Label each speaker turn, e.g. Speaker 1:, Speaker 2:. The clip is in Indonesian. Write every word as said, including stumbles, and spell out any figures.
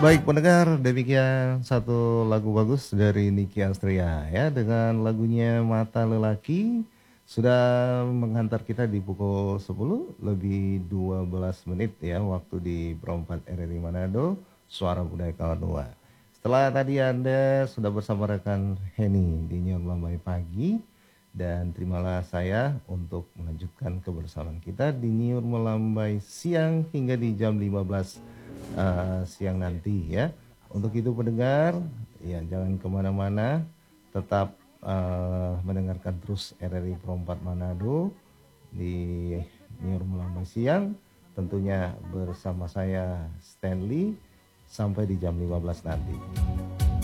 Speaker 1: Baik pendengar, demikian satu lagu bagus dari Nicky Astria ya dengan lagunya Mata Lelaki sudah menghantar kita di pukul sepuluh lebih dua belas menit ya waktu di Pro empat R R I Manado, Suara Budaya Kawan Dua. Setelah tadi Anda sudah bersama rekan Henny di Nyor Melambai Pagi dan terimalah saya untuk melanjutkan kebersamaan kita di Nyor Melambai Siang hingga di jam lima belas uh, siang nanti ya. Untuk itu pendengar, ya jangan kemana-mana, tetap uh, mendengarkan terus R R I Pro empat Manado di Nyor Melambai Siang, tentunya bersama saya Stanley sampai di jam lima belas nanti.